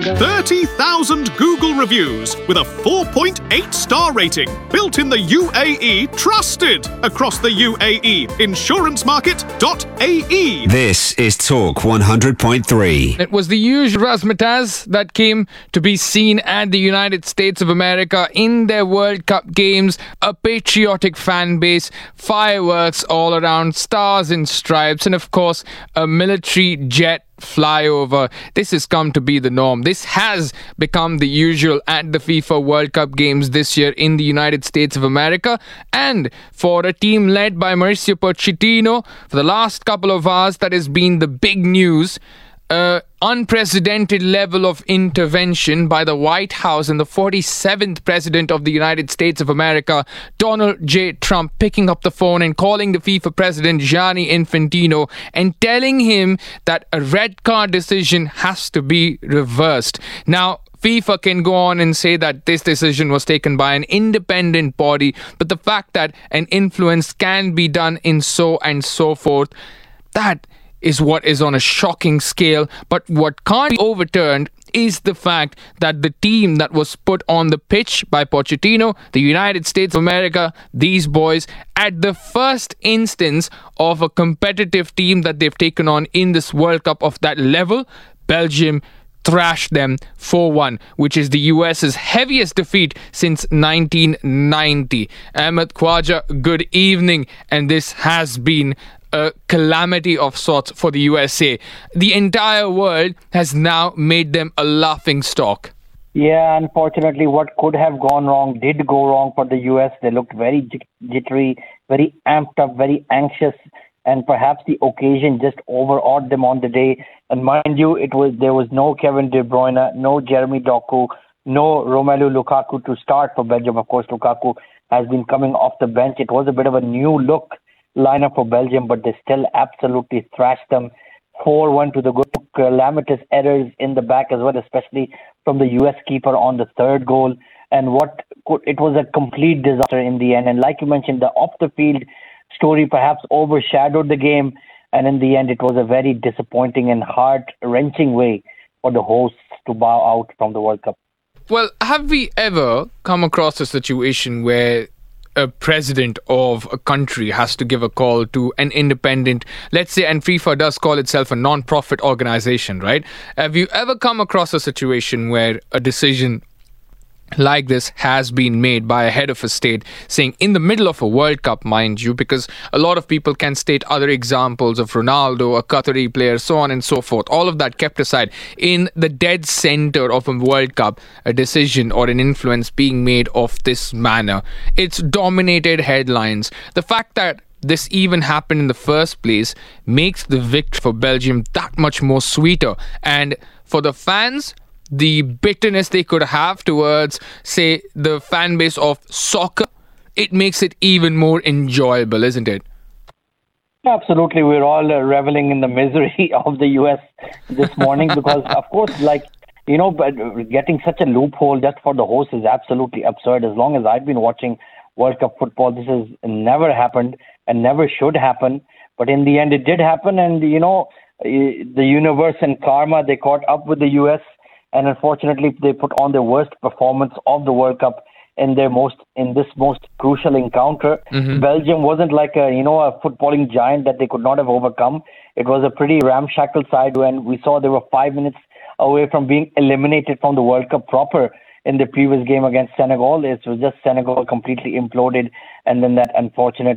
30,000 Google reviews with a 4.8 star rating. Built in the UAE, trusted across the UAE. Insurancemarket.ae. This is Talk 100.3. It was the usual razzmatazz that came to be seen at the United States of America in their World Cup games. A patriotic fan base, fireworks all around, stars and stripes, and of course, a military jet flyover. This has come to be the norm. This has become the usual at the FIFA World Cup games this year in the United States of America. And for a team led by Mauricio Pochettino, for the last couple of hours, that has been the big news. Unprecedented level of intervention by the White House and the 47th President of the United States of America, Donald J. Trump, picking up the phone and calling the FIFA President Gianni Infantino and telling him that a red card decision has to be reversed. Now, FIFA can go on and say that this decision was taken by an independent body, but the fact that an influence can be done in so and so forth, that is what is on a shocking scale. But what can't be overturned is the fact that the team that was put on the pitch by Pochettino, the United States of America, these boys, at the first instance of a competitive team that they've taken on in this World Cup of that level, Belgium thrashed them 4-1, which is the US's heaviest defeat since 1990. Ahmed Khwaja, good evening. And this has been a calamity of sorts for the USA. The entire world has now made them a laughing stock. Yeah, unfortunately, what could have gone wrong did go wrong for the US. They looked very jittery, very amped up, very anxious, and perhaps the occasion just overawed them on the day. And mind you, there was no Kevin De Bruyne, no Jeremy Doku, no Romelu Lukaku to start for Belgium. Of course, Lukaku has been coming off the bench. It was a bit of a new look lineup for Belgium, but they still absolutely thrashed them 4-1 to the good. Calamitous errors in the back as well, especially from the US keeper on the third goal. And it was a complete disaster in the end. And like you mentioned, the off-the-field story perhaps overshadowed the game. And in the end, it was a very disappointing and heart-wrenching way for the hosts to bow out from the World Cup. Well, have we ever come across a situation where a president of a country has to give a call to an independent, let's say, and FIFA does call itself a non-profit organization, right? Have you ever come across a situation where a decision like this has been made by a head of a state, saying in the middle of a World Cup, mind you, because a lot of people can state other examples of Ronaldo, a Qatari player, so on and so forth, all of that kept aside, in the dead center of a World Cup, a decision or an influence being made of this manner? It's dominated headlines. The fact that this even happened in the first place makes the victory for Belgium that much more sweeter. And for the fans, the bitterness they could have towards, say, the fan base of soccer, it makes it even more enjoyable, isn't it? Absolutely. We're all reveling in the misery of the US this morning because, of course, getting such a loophole just for the host is absolutely absurd. As long as I've been watching World Cup football, this has never happened and never should happen. But in the end, it did happen. And, the universe and karma, they caught up with the US. And unfortunately, they put on their worst performance of the World Cup in this most crucial encounter. Mm-hmm. Belgium wasn't like a footballing giant that they could not have overcome. It was a pretty ramshackle side when we saw they were 5 minutes away from being eliminated from the World Cup proper in the previous game against Senegal. It was just Senegal completely imploded, and then that unfortunate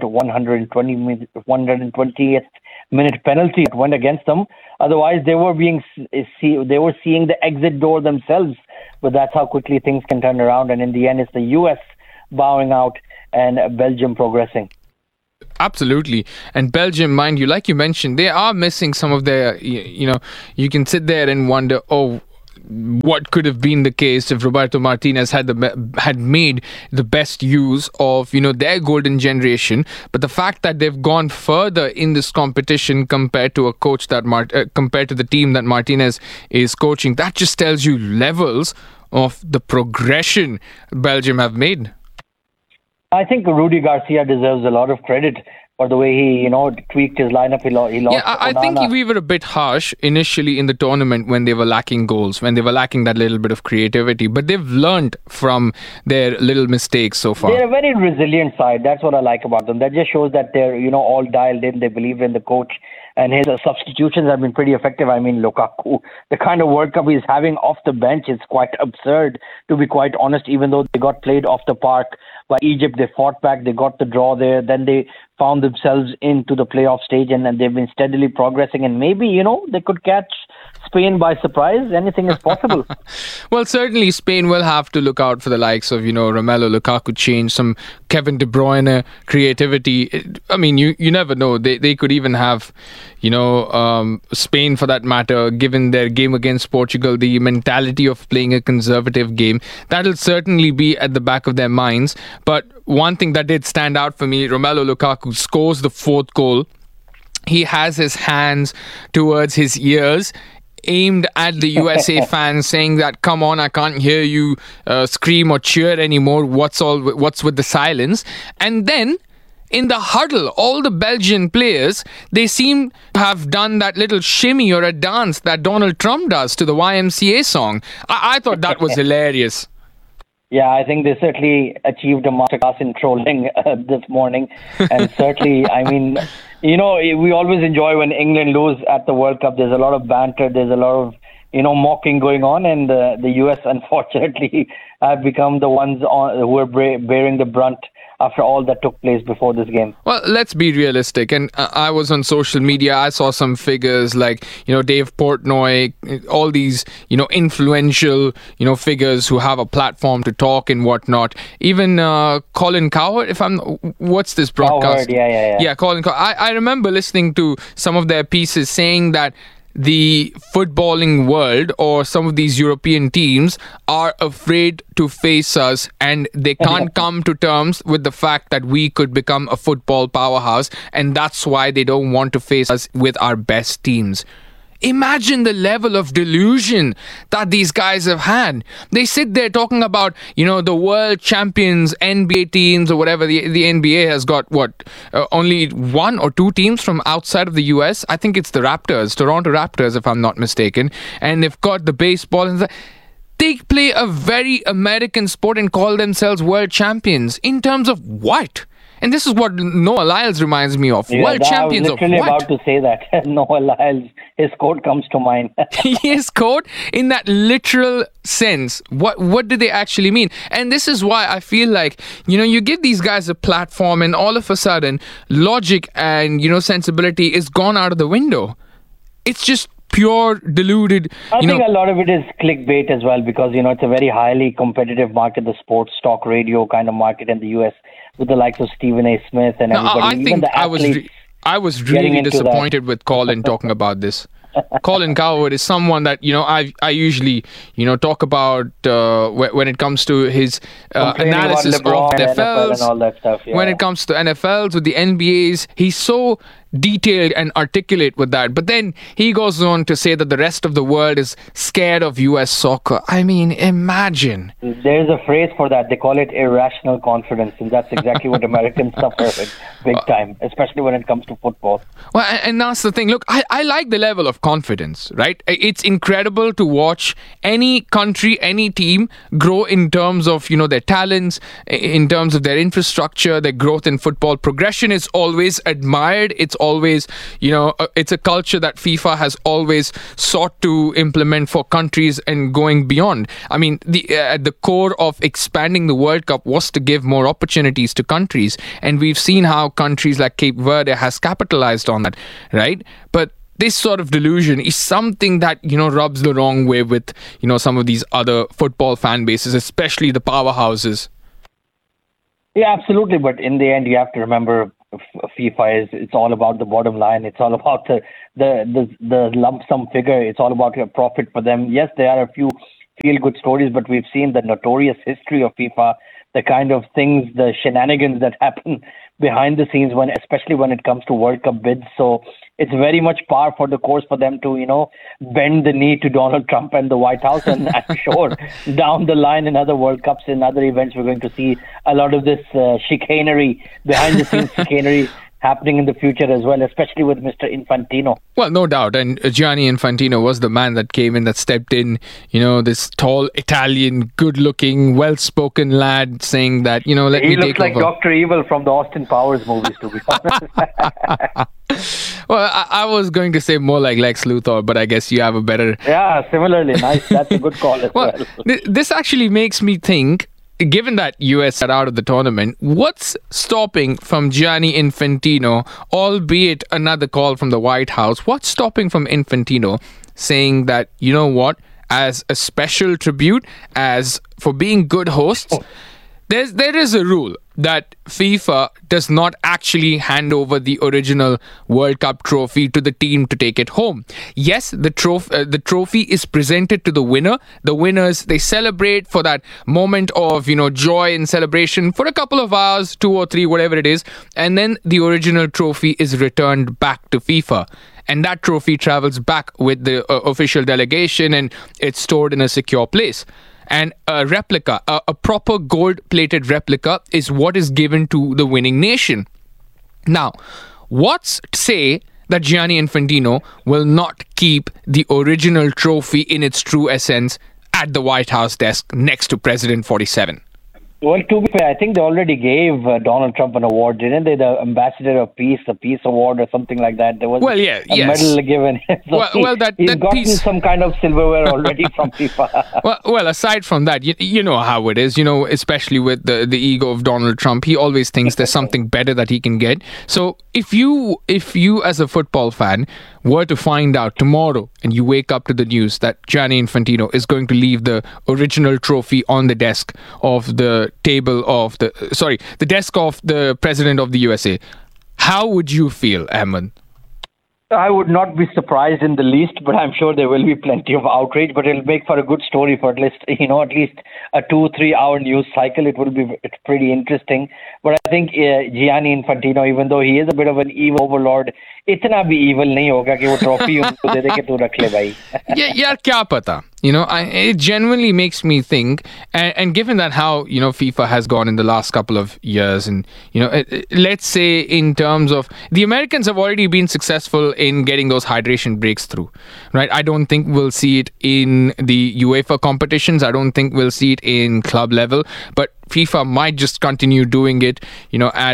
120th minute penalty went against them. Otherwise, they were seeing the exit door themselves. But that's how quickly things can turn around. And in the end, it's the US bowing out and Belgium progressing. Absolutely. And Belgium, mind you, like you mentioned, they are missing some of their, you can sit there and wonder, what could have been the case if Roberto Martinez had made the best use of their golden generation. But the fact that they've gone further in this competition compared to compared to the team that Martinez is coaching, that just tells you levels of the progression Belgium have made. I think Rudy Garcia deserves a lot of credit or the way he, tweaked his lineup. He lost. Yeah, I think we were a bit harsh initially in the tournament when they were lacking goals, when they were lacking that little bit of creativity. But they've learned from their little mistakes so far. They're a very resilient side. That's what I like about them. That just shows that they're, all dialed in. They believe in the coach. And his substitutions have been pretty effective. I mean, Lukaku, the kind of World Cup he's having off the bench is quite absurd, to be quite honest. Even though they got played off the park by Egypt, they fought back, they got the draw there, then they found themselves into the playoff stage, and they've been steadily progressing. And maybe, they could catch Spain by surprise. Anything is possible. Well, certainly Spain will have to look out for the likes of, Romelu Lukaku change, some Kevin De Bruyne creativity. I mean, you never know. They could even have, Spain for that matter, given their game against Portugal, the mentality of playing a conservative game. That'll certainly be at the back of their minds. But one thing that did stand out for me, Romelu Lukaku scores the fourth goal. He has his hands towards his ears, aimed at the USA fans, saying that, come on, I can't hear you scream or cheer anymore. What's with the silence? And then in the huddle, all the Belgian players, they seem to have done that little shimmy or a dance that Donald Trump does to the YMCA song. I thought that was hilarious. Yeah, I think they certainly achieved a masterclass in trolling this morning. And certainly, I mean, we always enjoy when England lose at the World Cup. There's a lot of banter. There's a lot of, mocking going on. And the US, unfortunately, have become the ones who are bearing the brunt after all that took place before this game. Well, let's be realistic. And I was on social media. I saw some figures like, Dave Portnoy, all these, influential, figures who have a platform to talk and whatnot. Even Colin Cowherd, what's this broadcast? Cowherd, yeah. Yeah, Colin Cowherd. I remember listening to some of their pieces saying that the footballing world or some of these European teams are afraid to face us, and they can't come to terms with the fact that we could become a football powerhouse, and that's why they don't want to face us with our best teams. Imagine the level of delusion that these guys have had. They sit there talking about, the world champions, NBA teams or whatever. The NBA has got, only one or two teams from outside of the US? I think it's the Raptors, Toronto Raptors, if I'm not mistaken. And they've got the baseball and they play a very American sport and call themselves world champions. In terms of what? And this is what Noah Lyles reminds me of. Yeah, world champions of what? I was literally about to say that. Noah Lyles, his quote comes to mind. His quote, in that literal sense, what do they actually mean? And this is why I feel like, you give these guys a platform and all of a sudden, logic and, sensibility is gone out of the window. It's just pure deluded. I think a lot of it is clickbait as well, because it's a very highly competitive market, the sports talk radio kind of market in the US, with the likes of Stephen A. Smith and everybody. I think I was really disappointed with Colin talking about this. Colin Cowherd is someone that I usually talk about when it comes to his analysis of the NFL and all that stuff. Yeah. When it comes to NFLs with the NBAs, he's so detailed and articulate with that. But then he goes on to say that the rest of the world is scared of US soccer. I mean, imagine. There's a phrase for that. They call it irrational confidence, and that's exactly what Americans suffer with big time, especially when it comes to football. Well, and that's the thing. Look, I like the level of confidence, right? It's incredible to watch any country, any team grow in terms of, their talents, in terms of their infrastructure, their growth in football. Progression is always admired. It's always, it's a culture that FIFA has always sought to implement for countries and going beyond. I mean, at the core of expanding the World Cup was to give more opportunities to countries. And we've seen how countries like Cape Verde has capitalized on that, right? But this sort of delusion is something that, rubs the wrong way with, some of these other football fan bases, especially the powerhouses. Yeah, absolutely. But in the end, you have to remember FIFA it's all about the bottom line. It's all about the lump sum figure. It's all about your profit for them. Yes, there are a few feel-good stories, but we've seen the notorious history of FIFA, the kind of things, the shenanigans that happen behind the scenes, especially when it comes to World Cup bids. So it's very much par for the course for them to, bend the knee to Donald Trump and the White House. And I'm sure down the line in other World Cups, in other events, we're going to see a lot of this chicanery, behind the scenes chicanery happening in the future as well, especially with Mr. Infantino. Well, no doubt. And Gianni Infantino was the man that came in, that stepped in, this tall, Italian, good-looking, well-spoken lad saying that, let me take over. He looks like Dr. Evil from the Austin Powers movies, to be honest. Well, I was going to say more like Lex Luthor, but I guess you have a better... Yeah, similarly. Nice. That's a good call as well. This actually makes me think, given that US are out of the tournament, what's stopping from Gianni Infantino, albeit another call from the White House, what's stopping from Infantino saying that, you know what, as a special tribute, as for being good hosts, there is a rule that FIFA does not actually hand over the original World Cup trophy to the team to take it home. Yes, the trophy is presented to the winner. The winners, they celebrate for that moment of, joy and celebration for a couple of hours, 2 or 3, whatever it is. And then the original trophy is returned back to FIFA. And that trophy travels back with the official delegation and it's stored in a secure place. And a replica, a proper gold-plated replica, is what is given to the winning nation. Now, what's to say that Gianni Infantino will not keep the original trophy in its true essence at the White House desk next to President 47? Well, to be fair, I think they already gave Donald Trump an award, didn't they? The Ambassador of Peace, the Peace Award or something like that. There was a medal given. So he's gotten some kind of silverware already from FIFA. Well, aside from that, you know how it is, especially with the ego of Donald Trump. He always thinks there's something better that he can get. So if you as a football fan were to find out tomorrow and you wake up to the news that Gianni Infantino is going to leave the original trophy on the desk of the desk of the president of the USA, how would you feel, Ahmed? I would not be surprised in the least, but I'm sure there will be plenty of outrage, but it'll make for a good story for at least a 2-3 hour news cycle. It's pretty interesting. But I think Gianni Infantino, even though he is a bit of an evil overlord, इतना भी evil नहीं होगा कि वो trophy उनको दे दे के तू रख ले भाई. यार क्या पता. It genuinely makes me think, and given that how, FIFA has gone in the last couple of years, and, let's say in terms of, the Americans have already been successful in getting those hydration breaks through, right? I don't think we'll see it in the UEFA competitions. I don't think we'll see it in club level, but FIFA might just continue doing it, at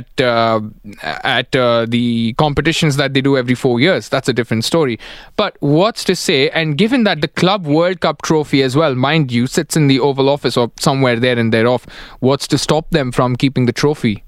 the competitions that they do every 4 years. That's a different story. But what's to say, and given that the Club World Cup trophy as well, mind you, sits in the Oval Office or somewhere there and thereof, what's to stop them from keeping the trophy?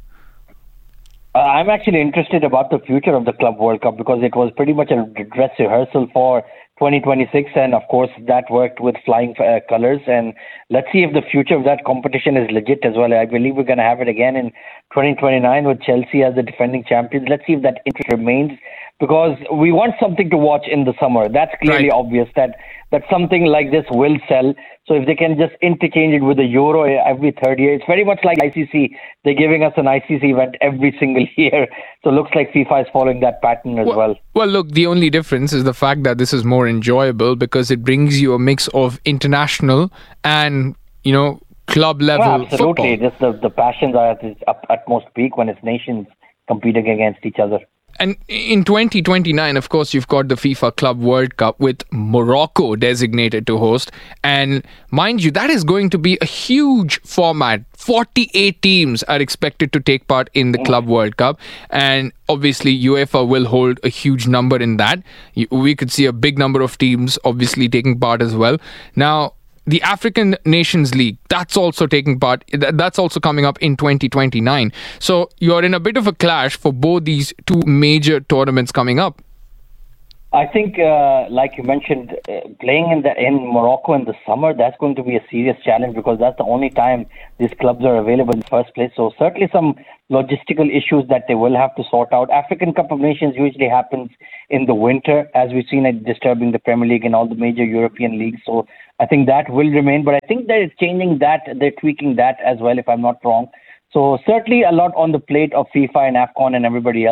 I'm actually interested about the future of the Club World Cup because it was pretty much a dress rehearsal for 2026, and of course that worked with flying colors, and let's see if the future of that competition is legit as well. I believe we're going to have it again in 2029 with Chelsea as the defending champions. Let's see if that interest remains, because we want something to watch in the summer. That's clearly obvious that something like this will sell. So if they can just interchange it with the Euro every third year, it's very much like ICC. They're giving us an ICC event every single year. So it looks like FIFA is following that pattern as well. Well, look, the only difference is the fact that this is more enjoyable because it brings you a mix of international and, club level absolutely. football. Just the passions are at its utmost peak when it's nations competing against each other. And in 2029, of course, you've got the FIFA Club World Cup with Morocco designated to host. And mind you, that is going to be a huge format. 48 teams are expected to take part in the Club World Cup. And obviously, UEFA will hold a huge number in that. We could see a big number of teams obviously taking part as well. Now, the African Nations League, that's also taking part. That's also coming up in 2029. So you're in a bit of a clash for both these two major tournaments coming up. I think, like you mentioned, playing in Morocco in the summer, that's going to be a serious challenge because that's the only time these clubs are available in the first place. So certainly some logistical issues that they will have to sort out. African Cup of Nations usually happens in the winter, as we've seen it disturbing the Premier League and all the major European leagues. So I think that will remain. But I think they're changing that, they're tweaking that as well, if I'm not wrong. So certainly a lot on the plate of FIFA and AFCON and everybody else.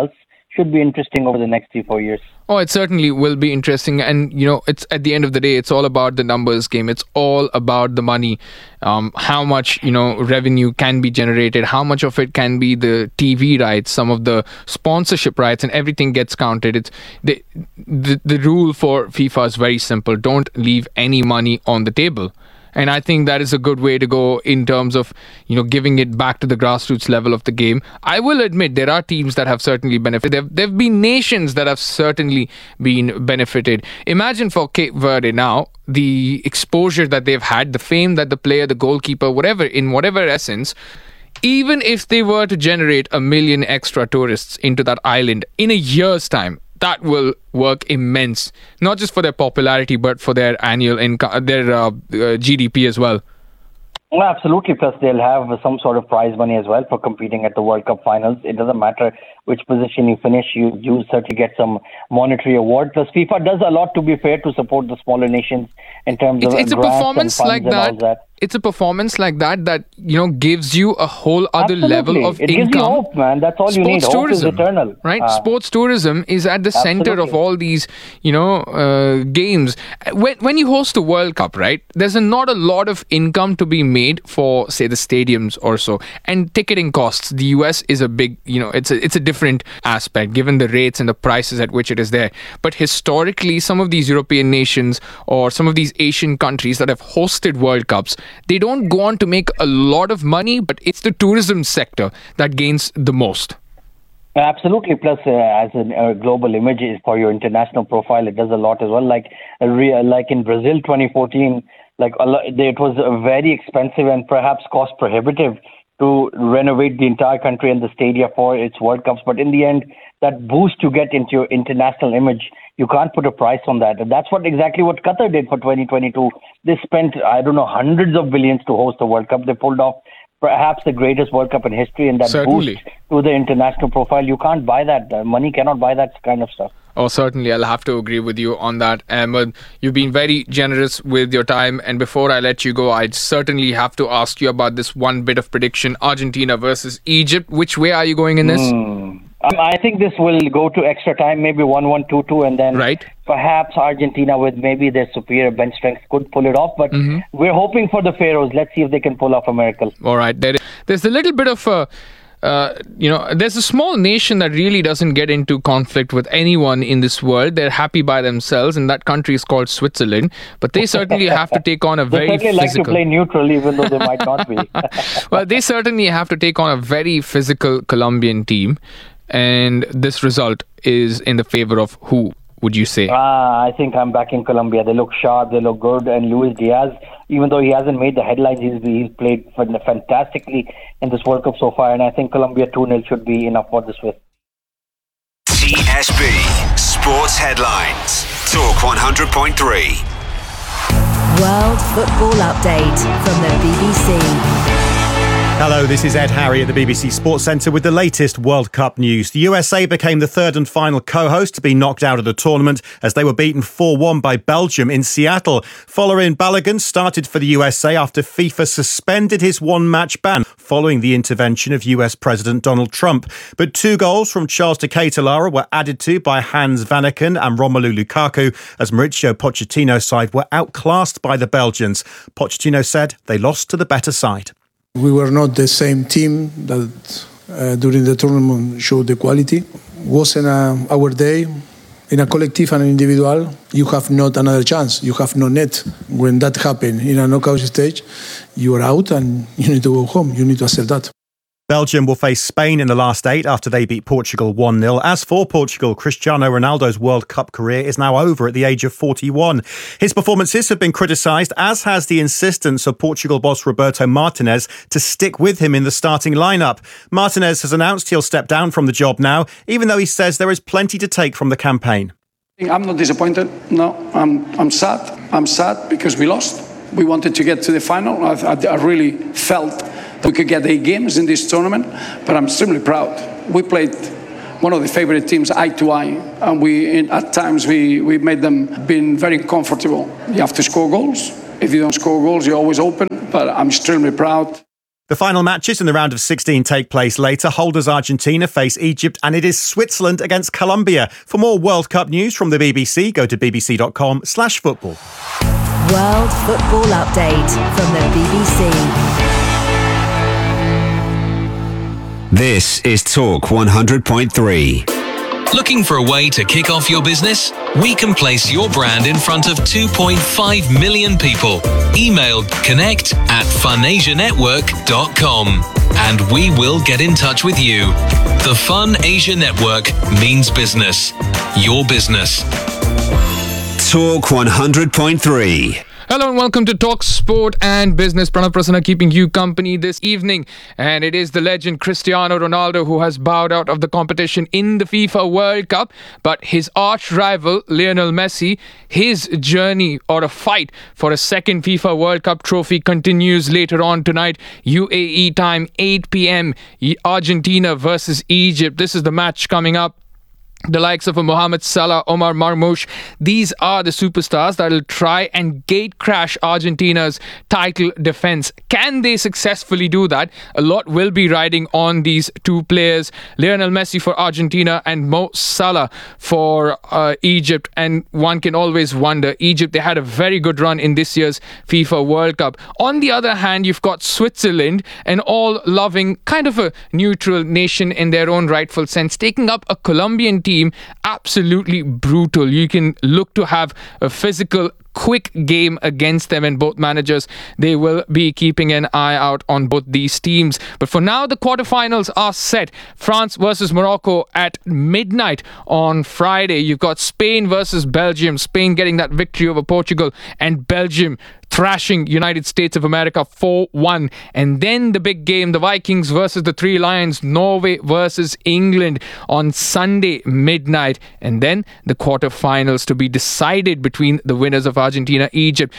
should be interesting over the next 3-4 years. Oh, it certainly will be interesting. And, it's at the end of the day, it's all about the numbers game. It's all about the money. How much, revenue can be generated, how much of it can be the TV rights, some of the sponsorship rights, and everything gets counted. It's the rule for FIFA is very simple. Don't leave any money on the table. And I think that is a good way to go in terms of, giving it back to the grassroots level of the game. I will admit there are teams that have certainly benefited. There have been nations that have certainly been benefited. Imagine for Cape Verde now, the exposure that they've had, the fame that the player, the goalkeeper, in whatever essence, even if they were to generate 1 million extra tourists into that island in a year's time, that will work immense, not just for their popularity, but for their annual income, their GDP as well. Well, absolutely. Plus, they'll have some sort of prize money as well for competing at the World Cup finals. It doesn't matter which position you finish, you certainly get some monetary award. Plus, FIFA does a lot, to be fair, to support the smaller nations in terms of it's a performance like that. It's a performance like that gives you a whole other level of income. It gives you hope, man. That's all you need. Hope is eternal. Right? Sports tourism is at the center of all these, games. When you host a World Cup, right, there's not a lot of income to be made for, say, the stadiums or so. And ticketing costs. The US is a big, it's a different aspect given the rates and the prices at which it is there. But historically, some of these European nations or some of these Asian countries that have hosted World Cups, they don't go on to make a lot of money, but it's the tourism sector that gains the most. Absolutely. Plus, as a global image is for your international profile, it does a lot as well. Like in Brazil 2014, it was very expensive and perhaps cost prohibitive to renovate the entire country and the stadia for its World Cups. But in the end, that boost you get into your international image, you can't put a price on that. And that's exactly what Qatar did for 2022. They spent, hundreds of billions to host the World Cup. They pulled off perhaps the greatest World Cup in history, and that boost to the international profile, you can't buy that. Money cannot buy that kind of stuff. Oh, certainly. I'll have to agree with you on that, Ahmed. You've been very generous with your time. And before I let you go, I'd certainly have to ask you about this one bit of prediction, Argentina versus Egypt. Which way are you going in this? I think this will go to extra time, maybe 1-1, 2-2, and then perhaps Argentina with maybe their superior bench strength could pull it off. But we're hoping for the Pharaohs. Let's see if they can pull off a miracle. All right. There's a little bit of there's a small nation that really doesn't get into conflict with anyone in this world. They're happy by themselves, and that country is called Switzerland. But they certainly have to take on a very physical... They certainly like to play neutral, even though they might not be. Well, they certainly have to take on a very physical Colombian team. And this result is in the favor of who, would you say? I think I'm backing Colombia. They look sharp, they look good. And Luis Diaz, even though he hasn't made the headlines, he's played fantastically in this World Cup so far. And I think Colombia 2-0 should be enough for this win. TSB Sports Headlines. Talk 100.3. World Football Update from the BBC. Hello, this is Ed Harry at the BBC Sports Centre with the latest World Cup news. The USA became the third and final co-host to be knocked out of the tournament as they were beaten 4-1 by Belgium in Seattle. Folarin Balogun started for the USA after FIFA suspended his one-match ban following the intervention of US President Donald Trump. But 2 goals from Charles de Ketelaere were added to by Hans Vanaken and Romelu Lukaku as Mauricio Pochettino's side were outclassed by the Belgians. Pochettino said they lost to the better side. We were not the same team that during the tournament showed the quality. Wasn't our day. In a collective and individual, you have not another chance. You have no net. When that happens in a knockout stage, you are out and you need to go home. You need to accept that. Belgium will face Spain in the last 8 after they beat Portugal 1-0. As for Portugal, Cristiano Ronaldo's World Cup career is now over at the age of 41. His performances have been criticised, as has the insistence of Portugal boss Roberto Martinez to stick with him in the starting lineup. Martinez has announced he'll step down from the job now, even though he says there is plenty to take from the campaign. I'm not disappointed. No, I'm sad. I'm sad because we lost. We wanted to get to the final. I really felt we could get 8 games in this tournament, but I'm extremely proud. We played one of the favorite teams eye to eye, and at times we made them being very comfortable. You have to score goals. If you don't score goals, you're always open, but I'm extremely proud. The final matches in the round of 16 take place later. Holders Argentina face Egypt, and it is Switzerland against Colombia. For more World Cup news from the BBC, go to bbc.com/football. World Football Update from the BBC. This is Talk 100.3. Looking for a way to kick off your business? We can place your brand in front of 2.5 million people. Email connect@funasianetwork.com and we will get in touch with you. The Fun Asia Network means business. Your business. Talk 100.3. Hello and welcome to Talk Sport and Business. Pranav Prasanna keeping you company this evening. And it is the legend Cristiano Ronaldo who has bowed out of the competition in the FIFA World Cup. But his arch rival, Lionel Messi, his journey or a fight for a second FIFA World Cup trophy continues later on tonight. UAE time, 8 p.m. Argentina versus Egypt. This is the match coming up. The likes of a Mohamed Salah, Omar Marmoush, these are the superstars that will try and gate crash Argentina's title defense. Can they successfully do that? A lot will be riding on these two players, Lionel Messi for Argentina and Mo Salah for Egypt. And one can always wonder, Egypt, they had a very good run in this year's FIFA World Cup. On the other hand, you've got Switzerland, an all-loving, kind of a neutral nation in their own rightful sense, taking up a Colombian team absolutely brutal. You can look to have a physical, quick game against them, and both managers, they will be keeping an eye out on both these teams. But for now, the quarterfinals are set. France versus Morocco at midnight on Friday. You've got Spain versus Belgium. Spain getting that victory over Portugal, and Belgium thrashing United States of America 4-1. And then the big game, the Vikings versus the Three Lions, Norway versus England on Sunday midnight. And then the quarterfinals to be decided between the winners of Argentina, Egypt.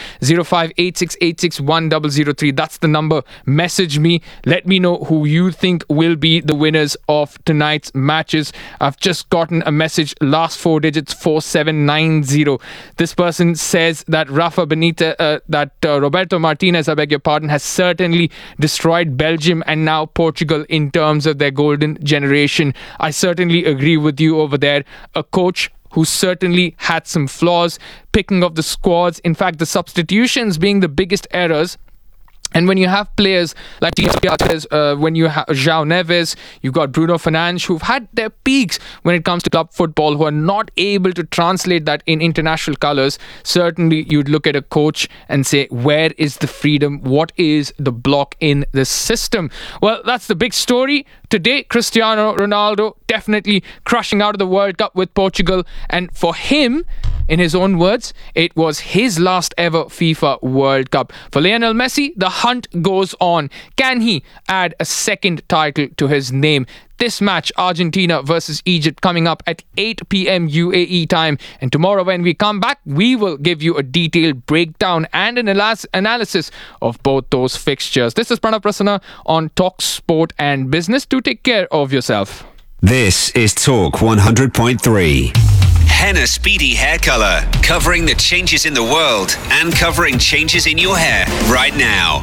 0586861003. That's the number. Message me. Let me know who you think will be the winners of tonight's matches. I've just gotten a message, last four digits, 4790. This person says that Rafa Benitez, Roberto Martinez, I beg your pardon, has certainly destroyed Belgium and now Portugal in terms of their golden generation. I certainly agree with you over there. A coach who certainly had some flaws, picking of the squads, in fact the substitutions being the biggest errors. And when you have players like when you have João Neves, you've got Bruno Fernandes, who've had their peaks when it comes to club football, who are not able to translate that in international colours, certainly you'd look at a coach and say, where is the freedom? What is the block in the system? Well, that's the big story today. Cristiano Ronaldo definitely crushing out of the World Cup with Portugal. And for him, in his own words, it was his last ever FIFA World Cup. For Lionel Messi, the hunt goes on. Can he add a second title to his name? This match, Argentina versus Egypt, coming up at 8 p.m. UAE time. And tomorrow when we come back, we will give you a detailed breakdown and an analysis of both those fixtures. This is Pranav Prasanna on Talk Sport and Business. Do take care of yourself. This is Talk 100.3. Henna Speedy Hair Colour, covering the changes in the world and covering changes in your hair right now.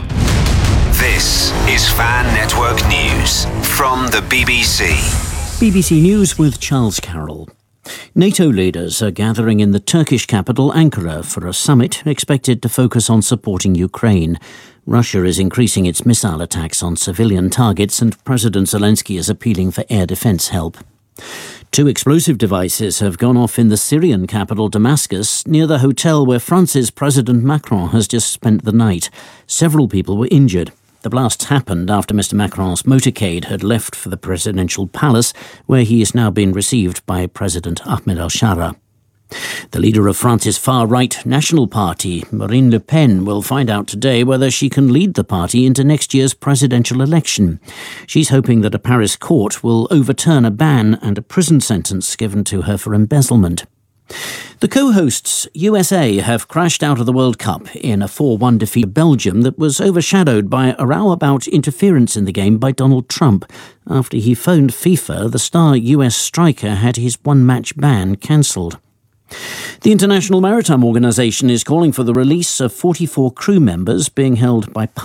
This is Fan Network News from the BBC. BBC News with Charles Carroll. NATO leaders are gathering in the Turkish capital Ankara for a summit expected to focus on supporting Ukraine. Russia is increasing its missile attacks on civilian targets, and President Zelensky is appealing for air defence help. 2 explosive devices have gone off in the Syrian capital Damascus, near the hotel where France's President Macron has just spent the night. Several people were injured. The blasts happened after Mr. Macron's motorcade had left for the presidential palace, where he is now being received by President Ahmed al-Shara. The leader of France's far-right National Party, Marine Le Pen, will find out today whether she can lead the party into next year's presidential election. She's hoping that a Paris court will overturn a ban and a prison sentence given to her for embezzlement. The co-hosts USA have crashed out of the World Cup in a 4-1 defeat of Belgium that was overshadowed by a row about interference in the game by Donald Trump. After he phoned FIFA, the star US striker had his one-match ban cancelled. The International Maritime Organization is calling for the release of 44 crew members being held by